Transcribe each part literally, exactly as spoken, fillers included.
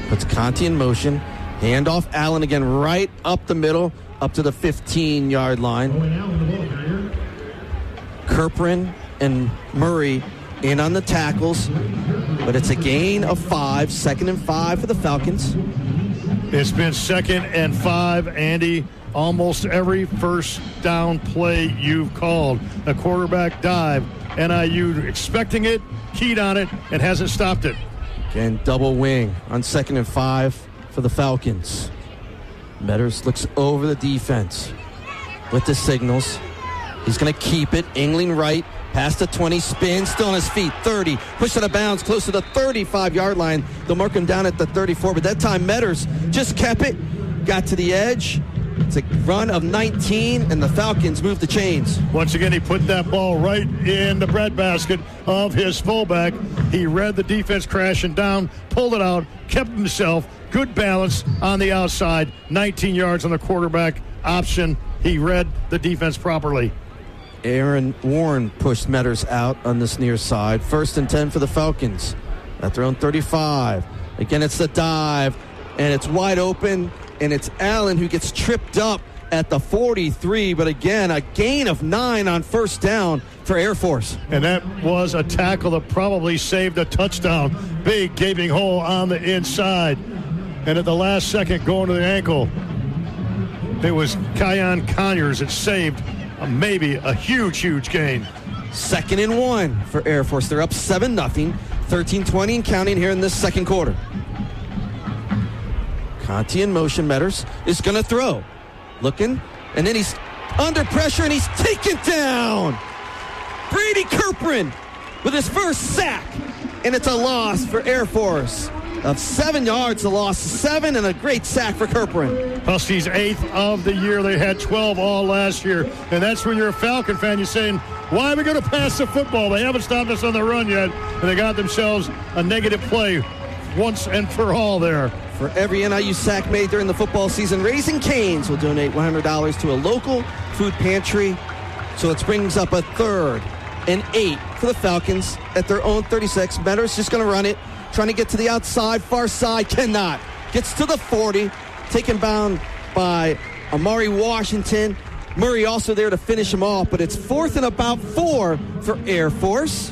Puts Conti in motion. Handoff. Allen again right up the middle, up to the fifteen-yard line. Kerperin and Murray in on the tackles, but it's a gain of five. Second and five for the Falcons. It's been second and five, Andy. Almost every first down play you've called. A quarterback dive. N I U expecting it, keyed on it, and hasn't stopped it. Again, double wing on second and five for the Falcons. Metters looks over the defense with the signals. He's going to keep it. Engling right, past the twenty, spin, still on his feet. thirty, pushed out of bounds, close to the thirty-five-yard line. They'll mark him down at the thirty-four, but that time Metters just kept it, got to the edge. It's a run of nineteen, and the Falcons move the chains. Once again, he put that ball right in the breadbasket of his fullback. He read the defense crashing down, pulled it out, kept himself. Good balance on the outside. nineteen yards on the quarterback option. He read the defense properly. Aaron Warren pushed Metters out on this near side. First and ten for the Falcons at their own thirty-five. Again, it's the dive, and it's wide open. And it's Allen who gets tripped up at the forty-three. But again, a gain of nine on first down for Air Force. And that was a tackle that probably saved a touchdown. Big gaping hole on the inside. And at the last second, going to the ankle, it was Kion Conyers that saved a, maybe a huge, huge gain. Second and one for Air Force. They're up seven nothing, thirteen twenty and counting here in this second quarter. Conti in motion. Metters is going to throw. Looking, and then he's under pressure, and he's taken down. Brady Kerperin with his first sack, and it's a loss for Air Force of seven yards. A loss seven, and a great sack for Kerperin. Huskies eighth of the year. They had twelve all last year, and that's when you're a Falcon fan. You're saying, why are we going to pass the football? They haven't stopped us on the run yet, and they got themselves a negative play once and for all there. For every N I U sack made during the football season, Raising Cane's will donate one hundred dollars to a local food pantry. So it brings up a third and eight for the Falcons at their own thirty-six. Metters just going to run it, trying to get to the outside, far side, cannot. Gets to the forty, taken down by Amari Washington. Murray also there to finish him off, but it's fourth and about four for Air Force.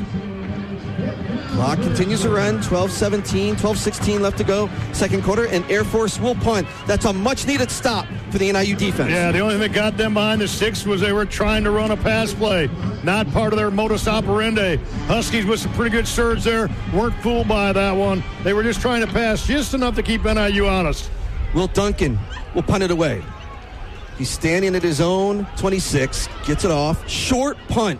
Clock continues to run, twelve seventeen, twelve sixteen left to go, second quarter, and Air Force will punt. That's a much-needed stop for the N I U defense. Yeah, the only thing that got them behind the sticks was they were trying to run a pass play, not part of their modus operandi. Huskies with some pretty good surge there, weren't fooled by that one. They were just trying to pass just enough to keep N I U honest. Will Duncan will punt it away. He's standing at his own twenty-six, gets it off, short punt.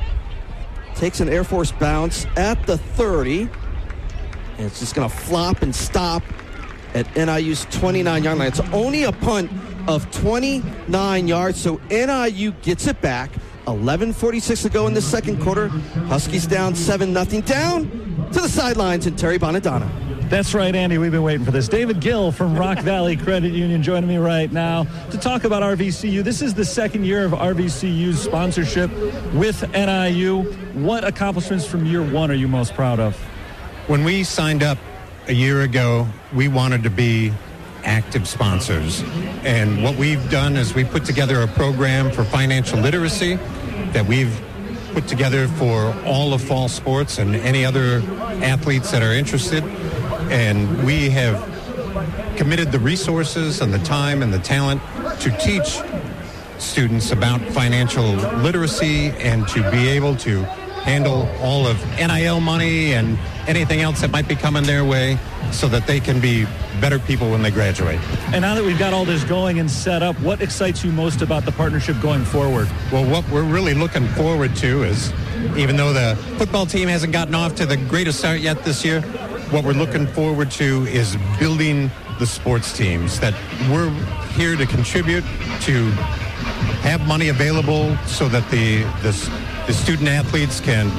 Takes an Air Force bounce at the thirty. And it's just going to flop and stop at N I U's twenty-nine-yard line. It's only a punt of twenty-nine yards, so N I U gets it back. eleven forty-six to go in the second quarter. Huskies down seven nothing. Down to the sidelines, and Terry Bonadonna. That's right, Andy. We've been waiting for this. David Gill from Rock Valley Credit Union joining me right now to talk about R V C U. This is the second year of R V C U's sponsorship with N I U. What accomplishments from year one are you most proud of? When we signed up a year ago, we wanted to be active sponsors. And what we've done is we put together a program for financial literacy that we've put together for all of fall sports and any other athletes that are interested. And we have committed the resources and the time and the talent to teach students about financial literacy and to be able to handle all of N I L money and anything else that might be coming their way so that they can be better people when they graduate. And now that we've got all this going and set up, what excites you most about the partnership going forward? Well, what we're really looking forward to is, even though the football team hasn't gotten off to the greatest start yet this year, what we're looking forward to is building the sports teams, that we're here to contribute, to have money available so that the the, the student athletes can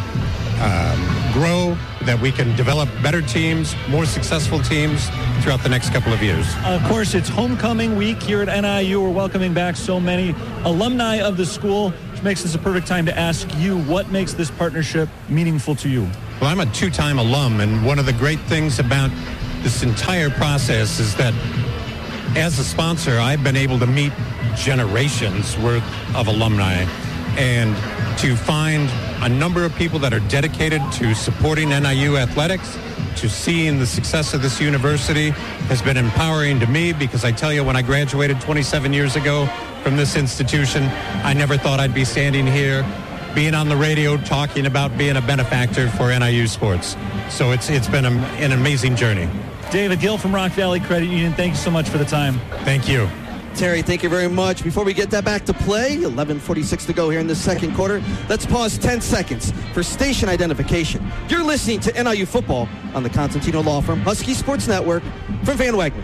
um, grow, that we can develop better teams, more successful teams throughout the next couple of years. Of course, it's homecoming week here at N I U. We're welcoming back so many alumni of the school, which makes this a perfect time to ask you, what makes this partnership meaningful to you? Well, I'm a two-time alum, and one of the great things about this entire process is that as a sponsor, I've been able to meet generations worth of alumni, and to find a number of people that are dedicated to supporting N I U athletics, to seeing the success of this university, has been empowering to me, because I tell you, when I graduated twenty-seven years ago from this institution, I never thought I'd be standing here being on the radio talking about being a benefactor for N I U sports. So it's it's been a, an amazing journey. David Gill from Rock Valley Credit Union, thank you so much for the time. Thank you. Terry, thank you very much. Before we get that back to play, eleven forty-six to go here in the second quarter. Let's pause ten seconds for station identification. You're listening to N I U football on the Constantino Law Firm Husky Sports Network from Van Wagner.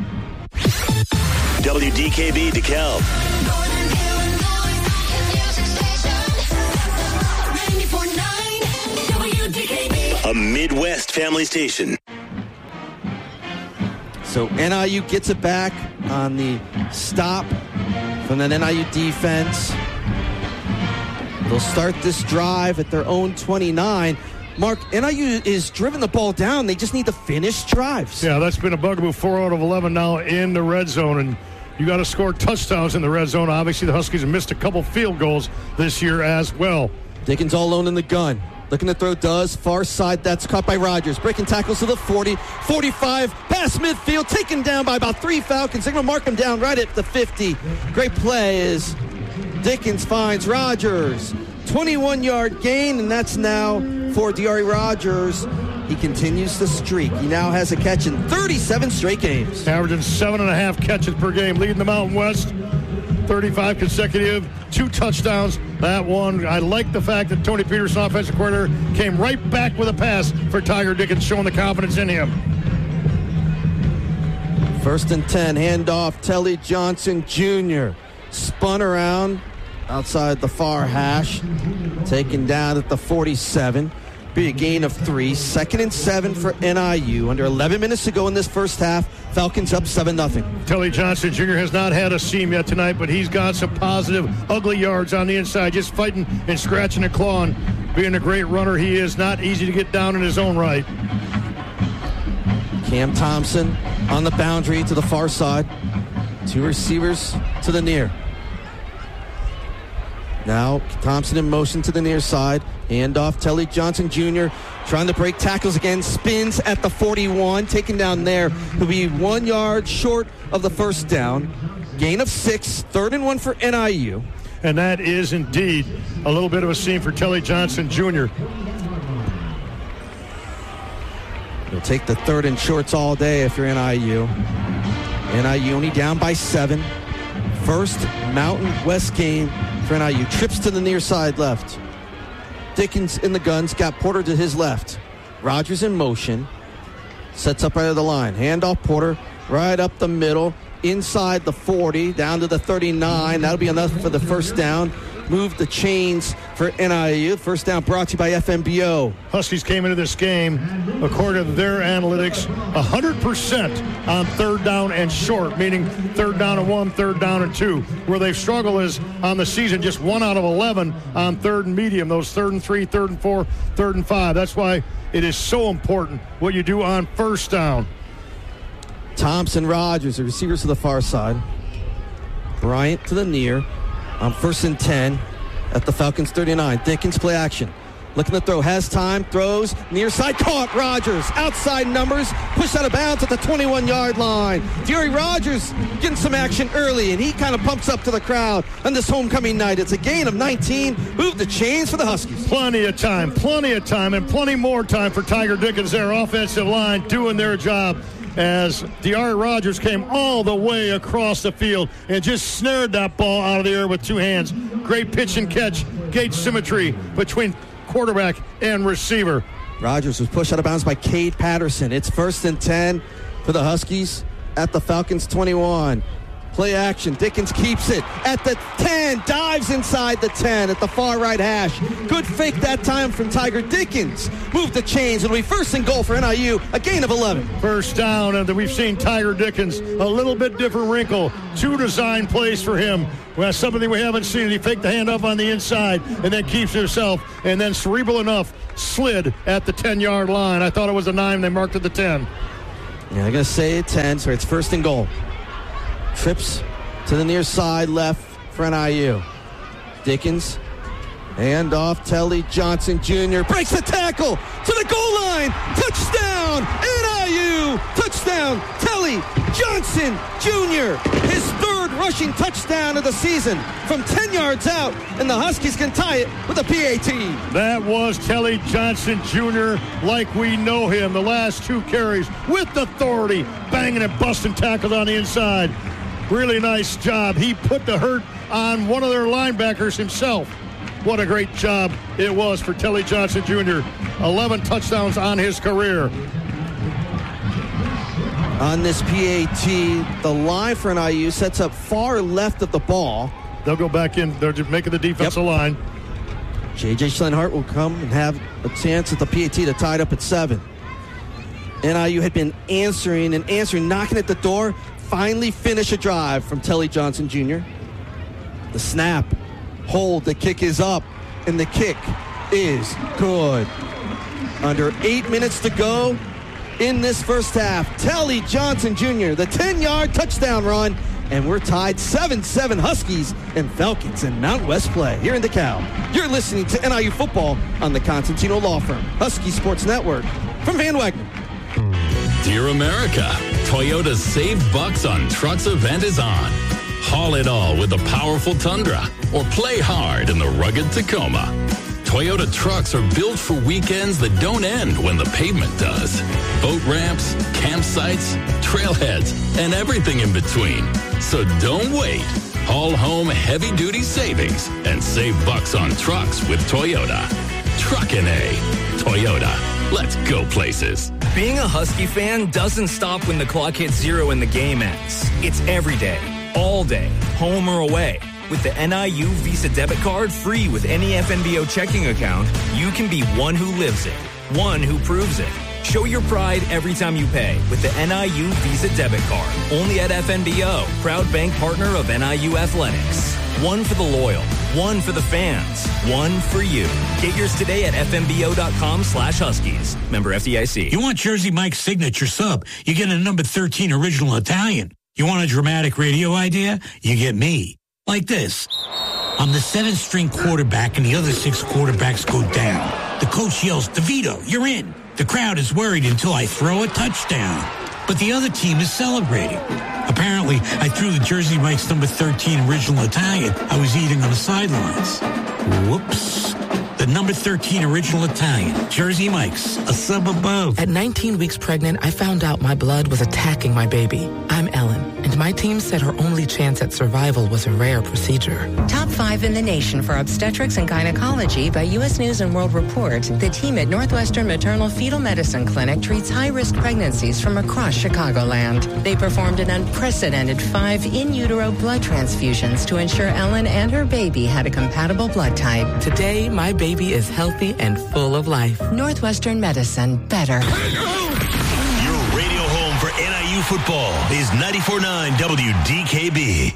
W D K B DeKalb. A Midwest family station. So N I U gets it back on the stop from that N I U defense. They'll start this drive at their own twenty-nine. Mark, N I U is driven the ball down. They just need to finish drives. Yeah, that's been a bugaboo. Four out of eleven now in the red zone, and you got to score touchdowns in the red zone. Obviously, the Huskies have missed a couple field goals this year as well. Dickens all alone in the gun. Looking to throw, does. Far side, that's caught by Rogers. Breaking tackles to the forty, forty-five, past midfield, taken down by about three Falcons. They're going to mark him down right at the fifty. Great play as Dickens finds Rogers. twenty-one-yard gain, and that's now for D'Ari Rogers. He continues the streak. He now has a catch in thirty-seven straight games. Averaging seven and a half catches per game, leading the Mountain West. thirty-five consecutive, two touchdowns. That one, I like the fact that Tony Peterson, offensive coordinator, came right back with a pass for Tiger Dickens, showing the confidence in him. First and ten, handoff, Telly Johnson Junior Spun around outside the far hash, taken down at the forty-seven. Be a gain of three. Second and seven for N I U. Under eleven minutes to go in this first half. Falcons up seven nothing. Telly Johnson Junior has not had a seam yet tonight, but he's got some positive, ugly yards on the inside, just fighting and scratching and clawing. Being a great runner he is, not easy to get down in his own right. Cam Thompson on the boundary to the far side. Two receivers to the near. Now Thompson in motion to the near side. Handoff, Telly Johnson Junior trying to break tackles again. Spins at the forty-one. Taken down there. He'll be one yard short of the first down. Gain of six. Third and one for N I U. And that is indeed a little bit of a seam for Telly Johnson Junior You'll take the third and shorts all day if you're N I U. N I U only down by seven. First Mountain West game for N I U. Trips to the near side left. Dickens in the guns, got Porter to his left. Rogers in motion. Sets up right of the line. Handoff Porter right up the middle. Inside the forty, down to the thirty-nine. That'll be enough for the first down. Move the chains for N I U. First down brought to you by F M B O. Huskies came into this game, according to their analytics, one hundred percent on third down and short, meaning third down and one, third down and two. Where they've struggled is on the season, just one out of eleven on third and medium, those third and three, third and four, third and five. That's why it is so important what you do on first down. Thompson, Rogers, the receivers to the far side. Bryant to the near. On first and ten at the Falcons thirty-nine. Dickens play action. Looking to throw. Has time. Throws. Near side. Caught. Rogers. Outside numbers. Pushed out of bounds at the twenty-one-yard line. D'Ari Rogers getting some action early, and he kind of pumps up to the crowd on this homecoming night. It's a gain of nineteen. Move the chains for the Huskies. Plenty of time. Plenty of time. And plenty more time for Tiger Dickens, their offensive line, doing their job, as D'Ari Rogers came all the way across the field and just snared that ball out of the air with two hands. Great pitch and catch, gauge symmetry between quarterback and receiver. Rogers was pushed out of bounds by Cade Patterson. It's first and ten for the Huskies at the Falcons twenty-one. Play action. Dickens keeps it at the ten. Dives inside the ten at the far right hash. Good fake that time from Tiger Dickens. Move the chains. It'll be first and goal for N I U. A gain of eleven. First down, and we've seen Tiger Dickens, a little bit different wrinkle. Two design plays for him. Well, something we haven't seen. He faked the handoff on the inside and then keeps it himself, and then cerebral enough, slid at the ten-yard line. I thought it was a nine. They marked at the ten. Yeah, they're going to say at ten, so it's first and goal. Trips to the near side left for N I U. Dickens, hand off, Telly Johnson Junior breaks the tackle to the goal line. Touchdown, N I U. Touchdown, Telly Johnson Junior His third rushing touchdown of the season from ten yards out, and the Huskies can tie it with a P A T. That was Telly Johnson Junior like we know him. The last two carries with authority, banging and busting tackles on the inside. Really nice job. He put the hurt on one of their linebackers himself. What a great job it was for Telly Johnson Junior eleven touchdowns on his career. On this P A T, the line for N I U sets up far left of the ball. They'll go back in. They're just making the defensive Yep. line. J J Schlenhart will come and have a chance at the P A T to tie it up at seven. N I U had been answering and answering, knocking at the door. Finally finish a drive from Telly Johnson Junior The snap, hold, the kick is up, and the kick is good. Under eight minutes to go in this first half. Telly Johnson Junior, the ten-yard touchdown run, and we're tied seven seven Huskies and Falcons in Mount West play here in DeKalb. You're listening to N I U football on the Constantino Law Firm, Husky Sports Network. From Van Wagner. Dear America, Toyota's Save Bucks on Trucks event is on. Haul it all with the powerful Tundra or play hard in the rugged Tacoma. Toyota trucks are built for weekends that don't end when the pavement does. Boat ramps, campsites, trailheads, and everything in between. So don't wait. Haul home heavy-duty savings and save bucks on trucks with Toyota. Truckin' A. Toyota. Let's go places. Being a Husky fan doesn't stop when the clock hits zero and the game ends. It's every day, all day, home or away. With the N I U Visa debit card free with any F N B O checking account, you can be one who lives it, one who proves it. Show your pride every time you pay with the N I U Visa debit card. Only at F N B O, proud bank partner of N I U Athletics. One for the loyal, one for the fans, one for you. Get yours today at fnbo.com slash Huskies. Member F D I C. You want Jersey Mike's signature sub? You get a number thirteen original Italian. You want a dramatic radio idea? You get me. Like this. I'm the seventh string quarterback and the other six quarterbacks go down. The coach yells, DeVito, you're in. The crowd is worried until I throw a touchdown. But the other team is celebrating. Apparently, I threw the Jersey Mike's number thirteen original Italian I was eating on the sidelines. Whoops. The number thirteen original Italian, Jersey Mike's, a sub above. At nineteen weeks pregnant, I found out my blood was attacking my baby. I'm Ellen, and my team said her only chance at survival was a rare procedure. Top five in the nation for obstetrics and gynecology by U S News and World Report. The team at Northwestern Maternal Fetal Medicine Clinic treats high-risk pregnancies from across Chicagoland. They performed an unprecedented five in utero blood transfusions to ensure Ellen and her baby had a compatible blood type. Today, my baby is healthy and full of life. Northwestern Medicine, better. Your radio home for N I U football is ninety-four point nine W D K B.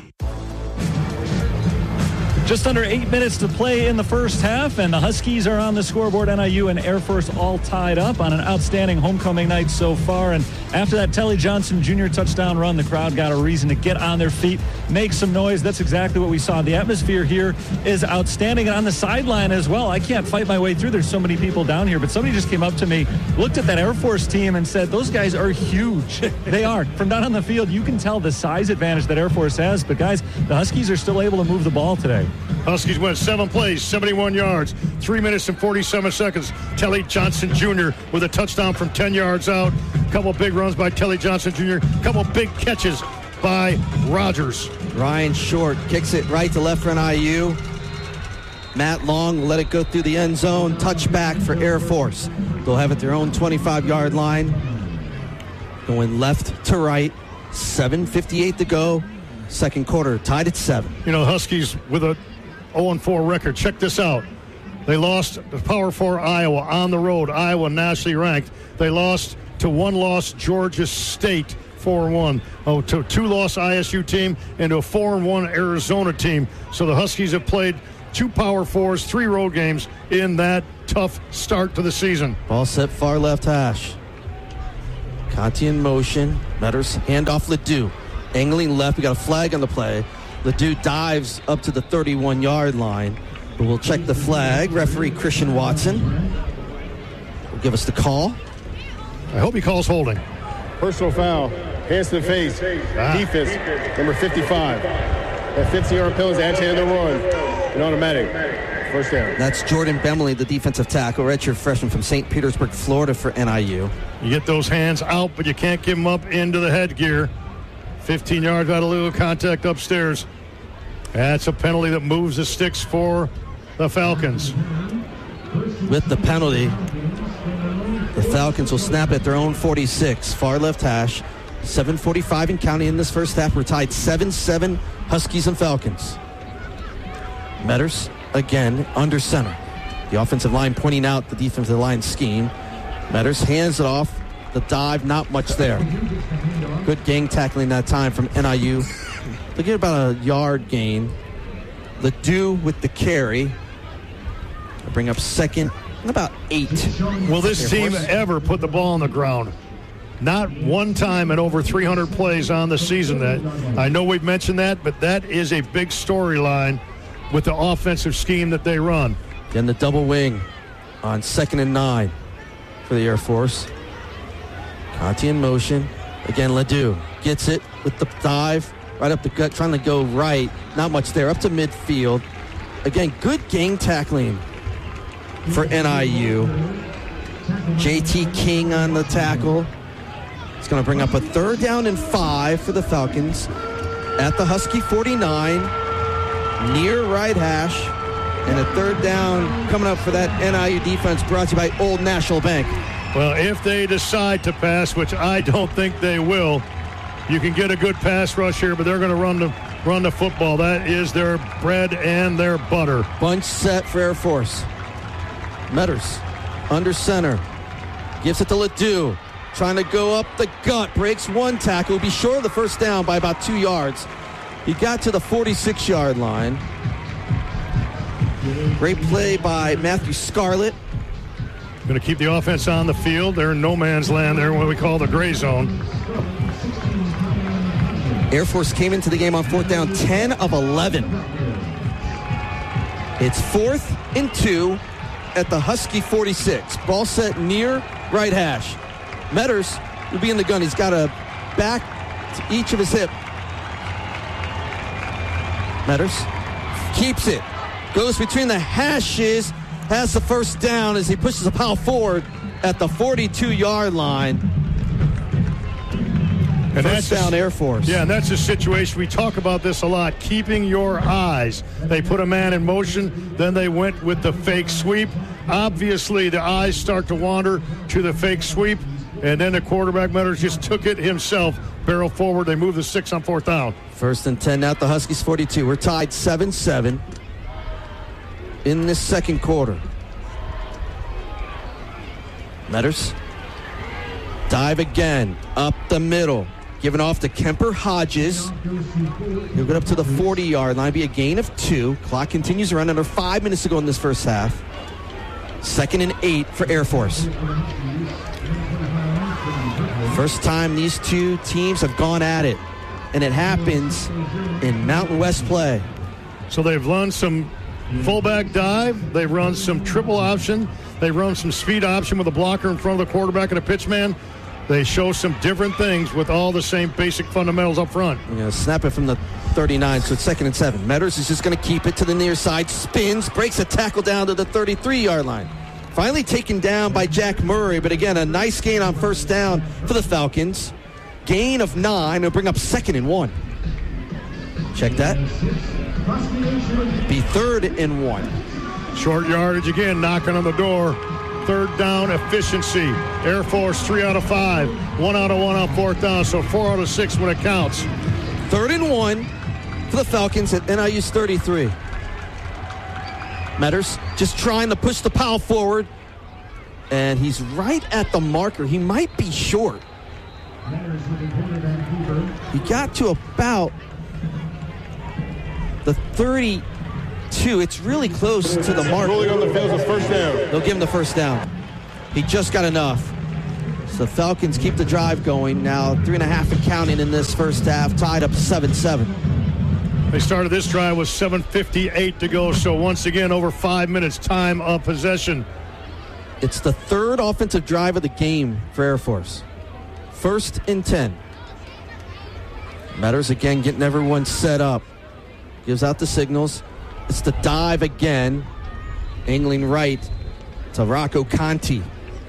Just under eight minutes to play in the first half, and the Huskies are on the scoreboard. N I U and Air Force all tied up on an outstanding homecoming night so far. And after that Telly Johnson Junior touchdown run, the crowd got a reason to get on their feet, make some noise. That's exactly what we saw. The atmosphere here is outstanding, and on the sideline as well. I can't fight my way through. There's so many people down here, but somebody just came up to me, looked at that Air Force team, and said, those guys are huge. They are. From down on the field, you can tell the size advantage that Air Force has. But, guys, the Huskies are still able to move the ball today. Huskies went seven plays, seventy-one yards, three minutes and forty-seven seconds. Telly Johnson Junior with a touchdown from ten yards out. A couple big runs by Telly Johnson Junior A couple big catches by Rogers. Ryan Short kicks it right to left for N I U. Matt Long let it go through the end zone. Touchback for Air Force. They'll have it their own twenty-five-yard line. Going left to right. seven fifty-eight to go. Second quarter, tied at seven. You know, Huskies with a oh and four record. Check this out. They lost the Power Four Iowa on the road. Iowa nationally ranked. They lost to one-loss Georgia State four and one. Oh, to a two-loss I S U team and to a four and one Arizona team. So the Huskies have played two Power Fours, three road games in that tough start to the season. Ball set far left hash. Conti in motion. Metters, handoff Ledoux. Angling left. We got a flag on the play. Ledoux dives up to the thirty-one-yard line. But we'll check the flag. Referee Christian Watson will give us the call. I hope he calls holding. Personal foul. Hands to the face. Ah. Defense, number fifty-five. That fifteen-yard penalty is actually in the run. An automatic. First down. That's Jordan Bemley, the defensive tackle, redshirt freshman from Saint Petersburg, Florida for N I U. You get those hands out, but you can't give them up into the headgear. fifteen yards out of legal contact upstairs. That's a penalty that moves the sticks for the Falcons. With the penalty, the Falcons will snap at their own forty-six, far left hash. seven forty-five and counting in this first half. We're tied seven seven, Huskies and Falcons. Metters, again, under center. The offensive line pointing out the defensive line scheme. Metters hands it off. The dive, not much there. Good gang tackling that time from N I U. Look at about a yard gain. Ledoux with the carry. They'll bring up second and about eight. Will this team ever put the ball on the ground? Not one time in over three hundred plays on the season. That I know we've mentioned that, but that is a big storyline with the offensive scheme that they run. Then the double wing on second and nine for the Air Force. Conti in motion. Again, Ledoux gets it with the dive right up the gut, trying to go right. Not much there, up to midfield. Again, good gang tackling for N I U. J T King on the tackle. It's going to bring up a third down and five for the Falcons at the Husky forty-nine, near right hash, and a third down coming up for that N I U defense, brought to you by Old National Bank. Well, if they decide to pass, which I don't think they will, you can get a good pass rush here, but they're going to run the run the football. That is their bread and their butter. Bunch set for Air Force. Metters under center, gives it to Ledoux. Trying to go up the gut, breaks one tackle, will be short of the first down by about two yards. He got to the forty-six-yard line. Great play by Matthew Scarlett. Going to keep the offense on the field. They're in no man's land. They're in what we call the gray zone. Air Force came into the game on fourth down, ten of eleven. It's fourth and two at the Husky forty-six. Ball set near right hash. Metters will be in the gun. He's got a back to each of his hip. Metters keeps it. Goes between the hashes. Has the first down as he pushes the pile forward at the forty-two-yard line. And first that's down, a, Air Force. Yeah, and that's a situation. We talk about this a lot. Keeping your eyes. They put a man in motion. Then they went with the fake sweep. Obviously, the eyes start to wander to the fake sweep. And then the quarterback, Metters, just took it himself. Barrel forward. They move the six on fourth down. First and ten now at the Huskies forty-two. We're tied seven seven in this second quarter. Metters. Dive again. Up the middle. Giving off to Kemper Hodges. He'll get up to the forty-yard line. Be a gain of two. Clock continues around under five minutes to go in this first half. Second and eight for Air Force. First time these two teams have gone at it, and it happens in Mountain West play. So they've run some fullback dive. They've run some triple option. They've run some speed option with a blocker in front of the quarterback and a pitch man. They show some different things with all the same basic fundamentals up front. You're going to snap it from the thirty-nine, so it's second and seven. Metters is just going to keep it to the near side, spins, breaks a tackle down to the thirty-three-yard line. Finally taken down by Jack Murray, but again, a nice gain on first down for the Falcons. Gain of nine. It'll bring up second and one. Check that. Be third and one. Short yardage again, knocking on the door. Third down efficiency. Air Force three out of five. One out of one on fourth down, so four out of six when it counts. Third and one for the Falcons at N I U's thirty-three. Metters just trying to push the pile forward. And he's right at the marker. He might be short. He got to about the thirty-two. It's really close to the marker. Ruling on the field is first down. They'll give him the first down. He just got enough. So the Falcons keep the drive going. Now three and a half and counting in this first half, tied up seven seven. They started this drive with seven fifty-eight to go, so once again, over five minutes time of possession. It's the third offensive drive of the game for Air Force. First and ten. Metters again getting everyone set up. Gives out the signals. It's the dive again. Angling right to Rocco Conti.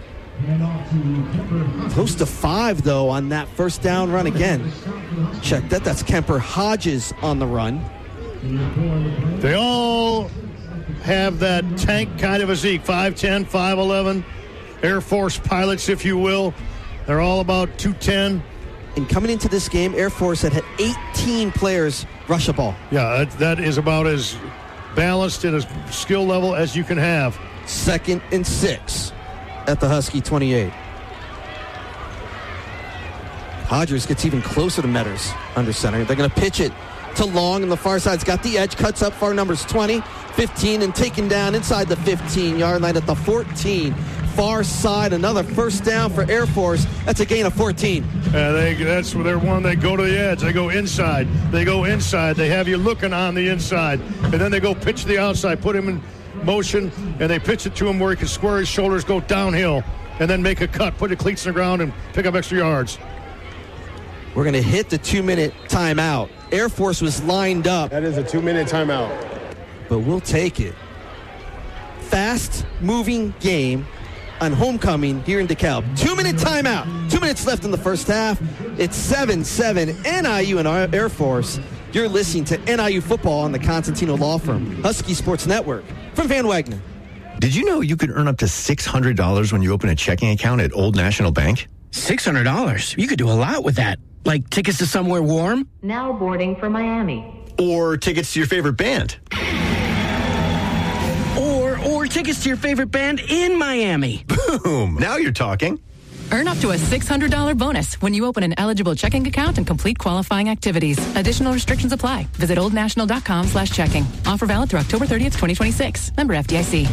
Close to five, though, on that first down run again. Check that. That's Kemper Hodges on the run. They all have that tank kind of physique. five ten, five eleven. Air Force pilots, if you will. They're all about two ten. And coming into this game, Air Force had had eighteen players rush a ball. Yeah, that, that is about as balanced and as skill level as you can have. Second and six at the Husky twenty-eight. Hodgers gets even closer to Metters under center. They're going to pitch it to Long, and the far side's got the edge, cuts up far numbers twenty, fifteen, and taken down inside the fifteen-yard line at the fourteen. Far side, another first down for Air Force. That's a gain of fourteen. Uh, they, that's where they're one. They go to the edge. They go inside. They go inside. They have you looking on the inside. And then they go pitch the outside, put him in motion, and they pitch it to him where he can square his shoulders, go downhill, and then make a cut, put the cleats in the ground, and pick up extra yards. We're going to hit the two-minute timeout. Air Force was lined up. That is a two-minute timeout. But we'll take it. Fast-moving game on homecoming here in DeKalb. Two-minute timeout. Two minutes left in the first half. It's seven seven N I U and Air Force. You're listening to N I U Football on the Constantino Law Firm, Husky Sports Network. From Van Wagner. Did you know you could earn up to six hundred dollars when you open a checking account at Old National Bank? six hundred dollars? You could do a lot with that. Like tickets to somewhere warm? Now boarding for Miami. Or tickets to your favorite band? Or, or tickets to your favorite band in Miami. Boom! Now you're talking. Earn up to a six hundred dollars bonus when you open an eligible checking account and complete qualifying activities. Additional restrictions apply. Visit oldnational.com slash checking. Offer valid through October thirtieth, twenty twenty-six. Member F D I C.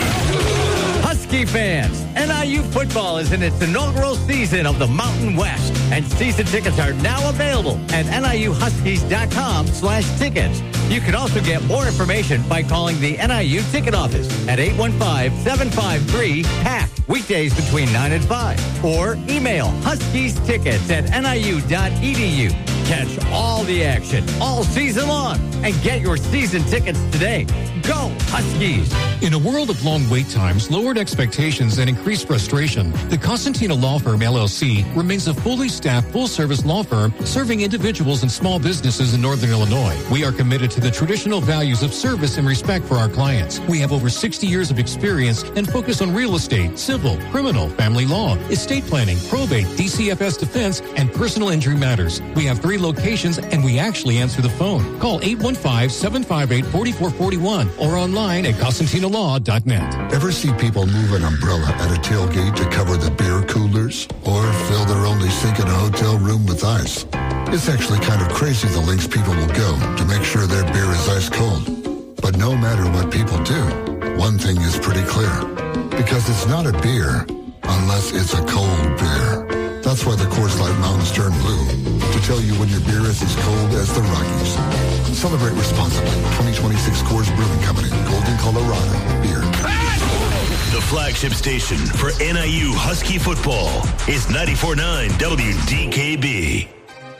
Husky fans, N I U football is in its inaugural season of the Mountain West, and season tickets are now available at niuhuskies.com slash tickets. You can also get more information by calling the N I U ticket office at eight one five, seven five three, P A C, weekdays between nine and five, or email huskies tickets at N I U dot E D U. Catch all the action all season long and get your season tickets today. Go Huskies! In a world of long wait times, lowered expectations, and increased frustration, the Constantino Law Firm, L L C, remains a fully staffed, full-service law firm serving individuals and small businesses in Northern Illinois. We are committed to the traditional values of service and respect for our clients. We have over sixty years of experience and focus on real estate, civil, criminal, family law, estate planning, probate, D C F S defense, and personal injury matters. We have three locations, and we actually answer the phone. Call eight one five, seven five eight, four four four one or online at Constantino Law dot net. Ever see people move an umbrella at a tailgate to cover the beer coolers? Or fill their only sink in a hotel room with ice? It's actually kind of crazy the lengths people will go to make sure their beer is ice cold. But no matter what people do, one thing is pretty clear. Because it's not a beer unless it's a cold beer. That's why the Coors Light Mountains turn blue. To tell you when your beer is as cold as the Rockies. Celebrate responsibly. twenty twenty-six Coors Brewing Company. Golden, Colorado. Beer. The flagship station for N I U Husky football is ninety-four point nine W D K B.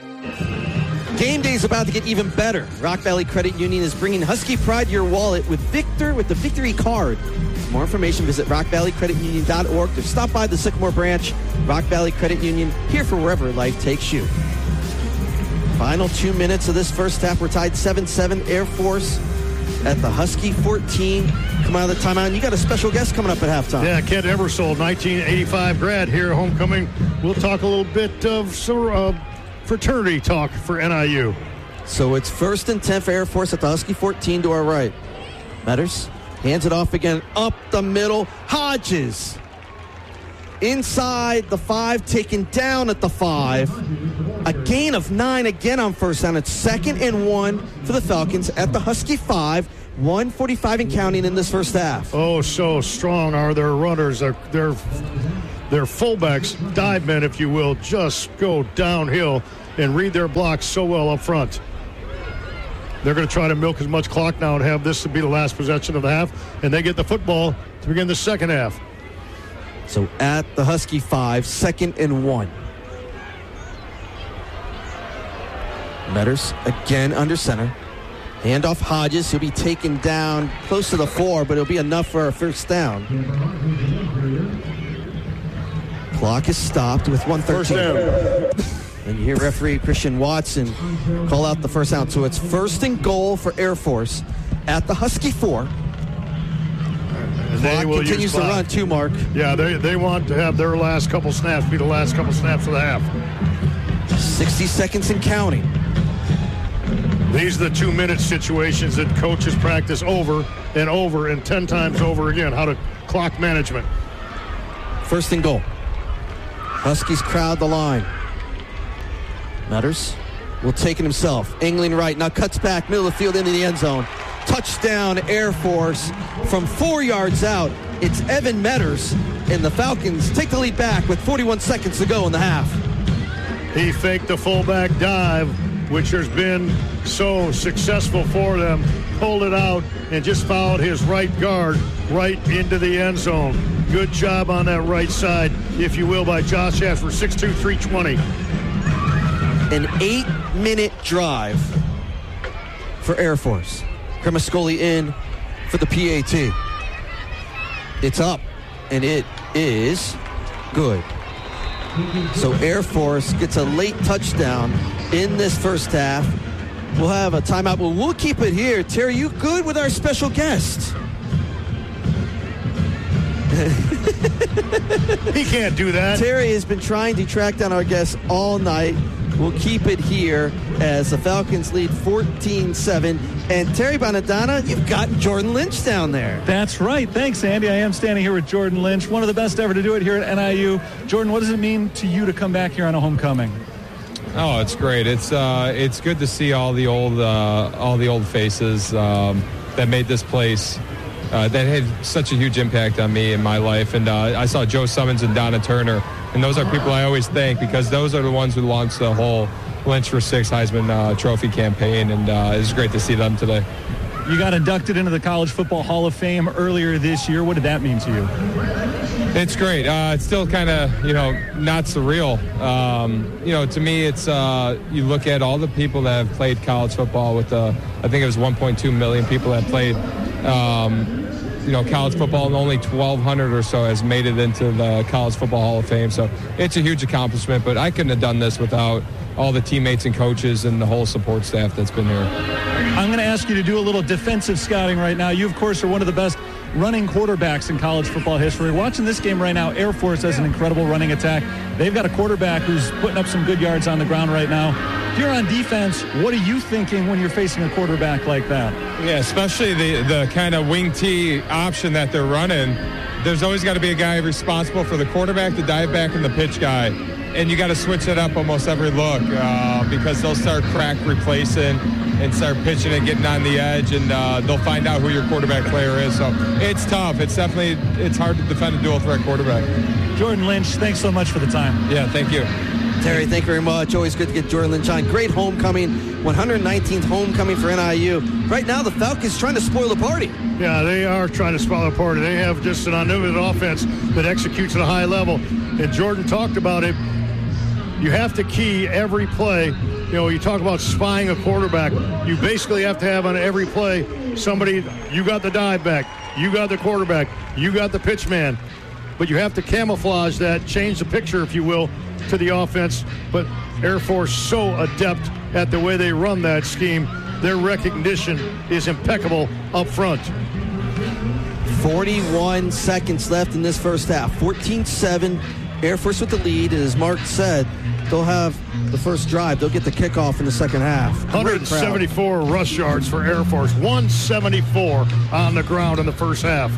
Game day is about to get even better. Rock Valley Credit Union is bringing Husky pride to your wallet with Victor with the Victory Card. For more information, visit rock valley credit union dot org or stop by the Sycamore branch. Rock Valley Credit Union, here for wherever life takes you. Final two minutes of this first half. We're tied seven seven. Air Force at the Husky fourteen. Come out of the timeout. And you got a special guest coming up at halftime. Yeah, Kent Eversole, nineteen eighty-five grad here, homecoming. We'll talk a little bit of so, uh, fraternity talk for N I U. So it's first and ten for Air Force at the Husky fourteen to our right. Metters hands it off again, up the middle. Hodges inside the five, taken down at the five. A gain of nine again on first down. It's second and one for the Falcons at the Husky five. one forty-five and counting in this first half. Oh, so strong are their runners. They're, they're their fullbacks, dive men, if you will, just go downhill and read their blocks so well up front. They're going to try to milk as much clock now and have this to be the last possession of the half, and they get the football to begin the second half. So at the Husky five, second and one. Metters again under center. Handoff Hodges. He'll be taken down close to the four, but it'll be enough for a first down. Clock is stopped with one thirteen. First down. And you hear referee Christian Watson call out the first down. So it's first and goal for Air Force at the Husky four. And Clock continues to run too, Mark. Yeah, they, they want to have their last couple snaps be the last couple snaps of the half. sixty seconds and counting. These are the two-minute situations that coaches practice over and over and ten times over again, how to clock management. First and goal. Huskies crowd the line. Metters will take it himself. Angling right, now cuts back, middle of the field into the end zone. Touchdown Air Force from four yards out. It's Evan Metters, and the Falcons take the lead back with forty-one seconds to go in the half. He faked the fullback dive, which has been so successful for them, pulled it out, and just fouled his right guard right into the end zone. Good job on that right side, if you will, by Josh Ashford, six two, three twenty. An eight-minute drive for Air Force. Cremascoli in for the P A T. It's up, and it is good. So Air Force gets a late touchdown in this first half. We'll have a timeout, but we'll keep it here. Terry, you good with our special guest? He can't do that. Terry has been trying to track down our guest all night. We'll keep it here as the Falcons lead fourteen seven. And Terry Bonadonna, you've got Jordan Lynch down there. That's right. Thanks, Andy. I am standing here with Jordan Lynch, one of the best ever to do it here at N I U. Jordan, what does it mean to you to come back here on a homecoming? Oh, it's great. It's uh, it's good to see all the old uh, all the old faces um, that made this place. Uh, that had such a huge impact on me in my life. And uh, I saw Joe Summons and Donna Turner, and those are people I always thank because those are the ones who launched the whole Lynch for Six Heisman uh, Trophy campaign, and uh, it's great to see them today. You got inducted into the College Football Hall of Fame earlier this year. What did that mean to you? It's great. Uh, it's still kind of, you know, not surreal. Um, you know, to me, it's uh, you look at all the people that have played college football with the, I think it was one point two million people that played, um, you know, college football, and only twelve hundred or so has made it into the College Football Hall of Fame. So it's a huge accomplishment, but I couldn't have done this without all the teammates and coaches and the whole support staff that's been here. I'm going to ask you to do a little defensive scouting right now. You, of course, are one of the best running quarterbacks in college football history. Watching this game right now, Air Force has an incredible running attack. They've got a quarterback who's putting up some good yards on the ground right now. If you're on defense, what are you thinking when you're facing a quarterback like that? Yeah, especially the, the kind of wing T option that they're running. There's always got to be a guy responsible for the quarterback, the dive back, and the pitch guy. And you got to switch it up almost every look uh, because they'll start crack replacing and start pitching and getting on the edge, and uh, they'll find out who your quarterback player is. So it's tough. It's definitely it's hard to defend a dual threat quarterback. Jordan Lynch, thanks so much for the time. Yeah, thank you. Terry, thank you very much. Always good to get Jordan Lynch on. Great homecoming, one hundred nineteenth homecoming for N I U. Right now, the Falcons trying to spoil the party. Yeah, they are trying to spoil the party. They have just an unlimited offense that executes at a high level. And Jordan talked about it. You have to key every play. You know, you talk about spying a quarterback. You basically have to have on every play somebody, you got the dive back, you got the quarterback, you got the pitch man. But you have to camouflage that, change the picture, if you will, to the offense. But Air Force so adept at the way they run that scheme. Their recognition is impeccable up front. forty-one seconds left in this first half. fourteen seven, Air Force with the lead. And as Mark said, they'll have the first drive. They'll get the kickoff in the second half. one hundred seventy-four rush yards for Air Force. one seventy-four on the ground in the first half.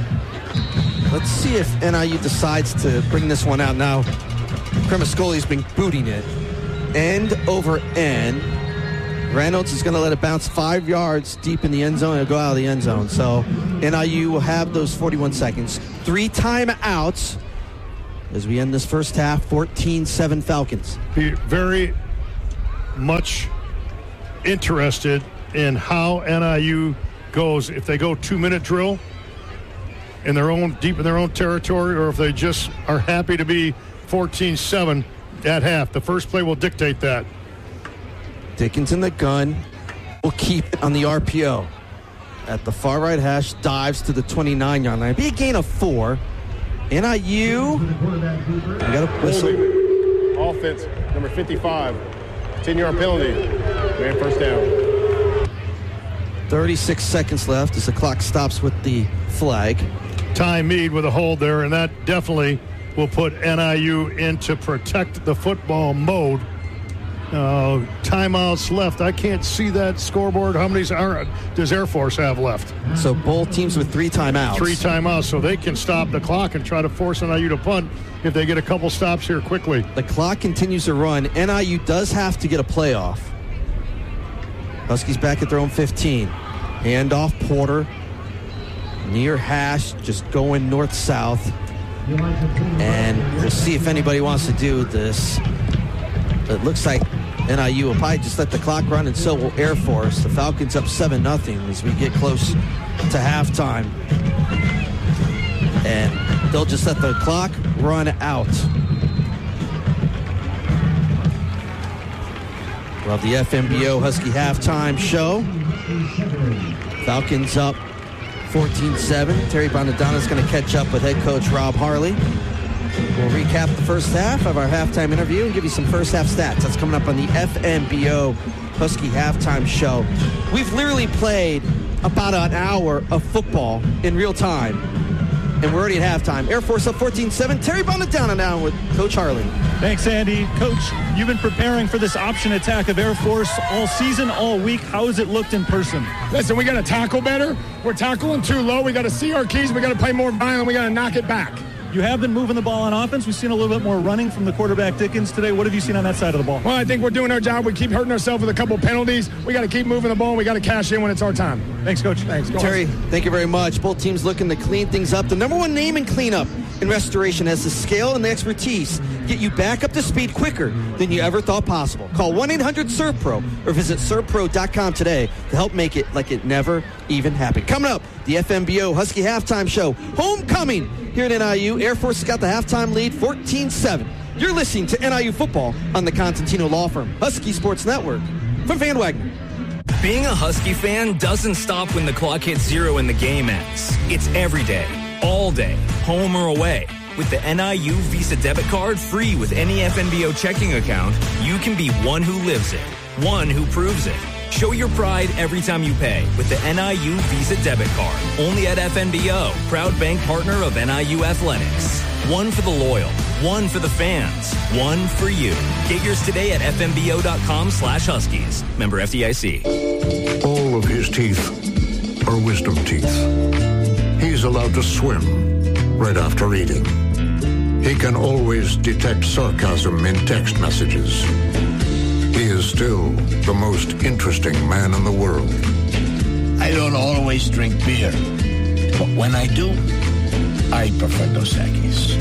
Let's see if N I U decides to bring this one out now. Cremascoli's been booting it. End over end. Reynolds is going to let it bounce five yards deep in the end zone and go out of the end zone. So N I U will have those forty-one seconds. Three timeouts. as we end this first half, fourteen seven Falcons. Be very much interested in how N I U goes if they go two-minute drill in their own deep in their own territory, or if they just are happy to be fourteen seven at half. The first play will dictate that. Dickens in the gun will keep it on the R P O. At the far right hash, dives to the twenty-nine-yard line. Be a gain of four. N I U. We got a whistle. Offense, number fifty-five. ten-yard penalty. Man, first down. thirty-six seconds left as the clock stops with the flag. Ty Mead with a hold there, and that definitely will put N I U into protect the football mode. Uh, timeouts left. I can't see that scoreboard. How many are, does Air Force have left? So both teams with three timeouts. Three timeouts, so they can stop the clock and try to force N I U to punt if they get a couple stops here quickly. The clock continues to run. N I U does have to get a playoff. Huskies back at their own fifteen. Handoff Porter. Near hash, just going north-south. And we'll see if anybody wants to do this. It looks like N I U will probably just let the clock run, and so will Air Force. The Falcons up seven nothing as we get close to halftime. And they'll just let the clock run out. We'll have the F M B O Husky halftime show. Falcons up fourteen seven. Terry Bonadonna is going to catch up with head coach Rob Harley. We'll recap the first half of our halftime interview and give you some first half stats. That's coming up on the F M B O Husky halftime show. We've literally played about an hour of football in real time, and we're already at halftime. Air Force up fourteen seven. Terry Bonadonna now with Coach Harley. Thanks, Andy. Coach, you've been preparing for this option attack of Air Force all season, all week. How has it looked in person? Listen, we got to tackle better. We're tackling too low. We got to see our keys. We got to play more violent. We got to knock it back. You have been moving the ball on offense. We've seen a little bit more running from the quarterback Dickens today. What have you seen on that side of the ball? Well, I think we're doing our job. We keep hurting ourselves with a couple penalties. We got to keep moving the ball, and we got to cash in when it's our time. Thanks, Coach. Thanks. Go Terry, on. thank you very much. Both teams looking to clean things up. The number one name in cleanup and restoration has the scale and the expertise to get you back up to speed quicker than you ever thought possible. Call one eight hundred serve pro or visit serve pro dot com today to help make it like it never even happened. Coming up, the F M B O Husky halftime show. Homecoming here at N I U. Air Force has got the halftime lead, fourteen seven. You're listening to N I U football on the Constantino Law Firm Husky Sports Network. From Van Wagner. Being a Husky fan doesn't stop when the clock hits zero and the game ends. It's every day, all day, home or away. With the N I U Visa debit card free with any F N B O checking account, you can be one who lives it, one who proves it. Show your pride every time you pay with the N I U Visa debit card. Only at F N B O, proud bank partner of N I U Athletics. One for the loyal, one for the fans, one for you. Get yours today at F M B O dot com slash Huskies. Member F D I C. All of his teeth are wisdom teeth. He's allowed to swim right after eating. He can always detect sarcasm in text messages. He is still the most interesting man in the world. I don't always drink beer, but when I do, I prefer Dos Equis.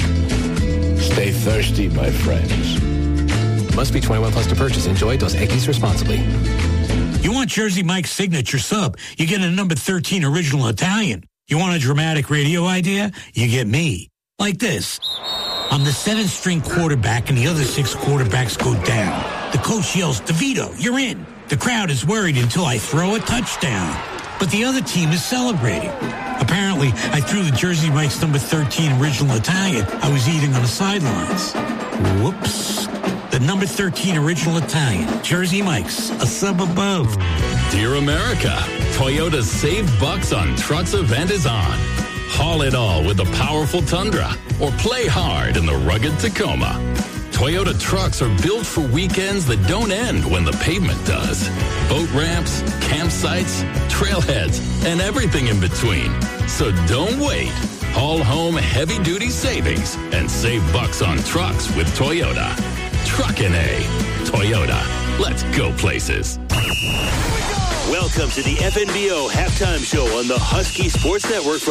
Stay thirsty, my friends. Must be twenty-one plus to purchase. Enjoy Dos Equis responsibly. You want Jersey Mike's signature sub? You get a number thirteen original Italian. You want a dramatic radio idea? You get me. Like this. I'm the seventh string quarterback and the other six quarterbacks go down. The coach yells, DeVito, you're in. The crowd is worried until I throw a touchdown. But the other team is celebrating. Apparently, I threw the Jersey Mike's number thirteen original Italian I was eating on the sidelines. Whoops. The number thirteen original Italian, Jersey Mike's, a sub above. Dear America, Toyota's Save Bucks on Trucks event is on. Haul it all with the powerful Tundra or play hard in the rugged Tacoma. Toyota trucks are built for weekends that don't end when the pavement does. Boat ramps, campsites, trailheads, and everything in between. So don't wait. Haul home heavy-duty savings and save bucks on trucks with Toyota. Truckin' A. Toyota. Let's go places. Welcome to the F N B O halftime show on the Husky Sports Network.